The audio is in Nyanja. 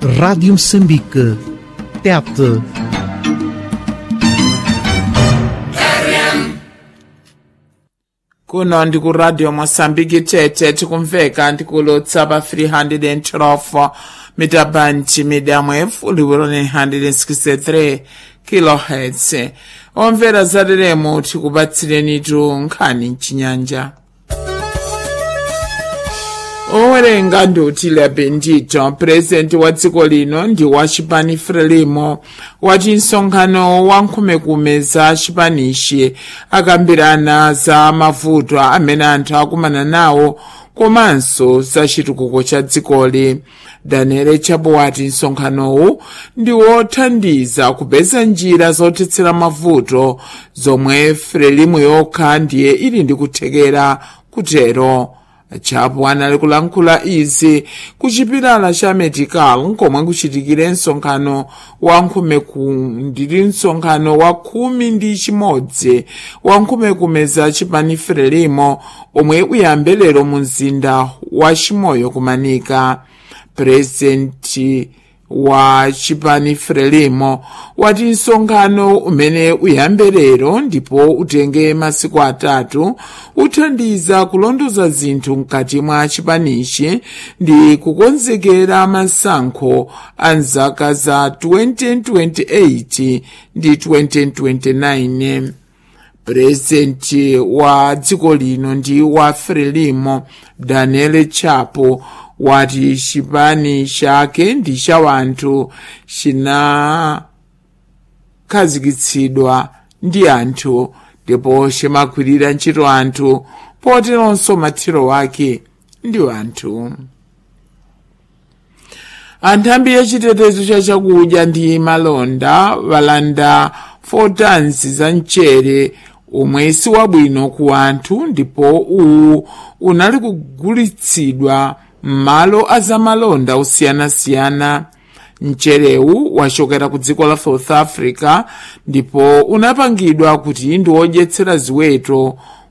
Rádio Moçambique, TET. Kuno ndi ku Radio Mozambique tete tikumveka ndikulotsa pa 312 mitabanji medium wave uliwiro 163 kHz. Omvera zateremo tikupatsirenitu nkhani mchinyanja. Owerenga ndi Utile Bendito, president wa dziko lino ndi wa Chipani Frelimo, wati msonkhano wa nkhumekume za Chipanishi akambirana za mavuto amene anthu akumana nawo komanso za chitukuko cha dzikoli. Daniel Chapo wati msonkhanowu ndi wothandiza kupeza njira zothetsera mavuto zomwe Frelimo yokha ndiye ili ndi kuthekera kutero. Chapo anali kulankhula izi kuchipilala cha medical komwe kuchitikire msonkhano wa nkhumekume msonkhano wa 11 wa nkhumekume za Chipani Frelimo omwe uyambe lero mu mzinda wa Chimoyo kumanika. President wa Chipani Frelimo wati msonkhano umene uyambe lero ndipo utenge masiku 3 uthandiza kulondoza zinthu mkati mwa Chipanishi ndi kukonzekera masankho a nzaka za 2028 ndi 2029. President wa dziko lino ndi wa Frelimo Daniel Chapo wati Chipani chake ndi cha wanthu chinakhazikitsidwa ndi anthu ndipo chimakwirira ntchito anthu poteronso mathero wake ndi anthu. Anthambi ya chitetezo cha chakudya ndi malonda walanda 4 tons za mchere omwe si wabwino ku anthu ndipo uwu unali kugulitsidwa m'malo azamalonda osiyanasiyana. Mcherewu wachokera ku dziko la South Africa ndipo unapangidwa kuti ndi wodyetsera ziweto